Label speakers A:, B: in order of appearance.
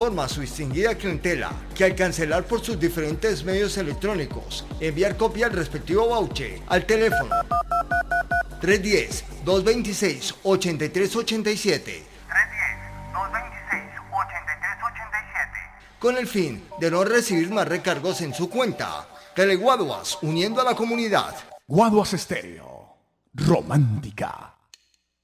A: informa a su distinguida clientela que al cancelar por sus diferentes medios electrónicos, enviar copia del respectivo voucher al teléfono 310-226-8387 con el fin de no recibir más recargos en su cuenta. Teleguaduas, uniendo a la comunidad.
B: Guaduas Estéreo. Romántica.